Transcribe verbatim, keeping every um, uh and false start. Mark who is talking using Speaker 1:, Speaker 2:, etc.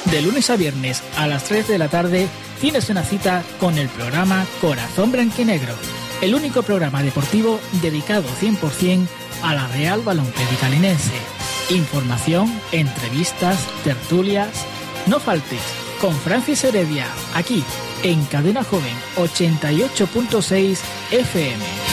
Speaker 1: De lunes a viernes a las tres de la tarde tienes una cita con el programa Corazón Blanquinegro, el único programa deportivo dedicado cien por ciento a la Real Balonclérica Linense. Información, entrevistas, tertulias. No faltes con Francis Heredia, aquí en Cadena Joven ochenta y ocho punto seis F M.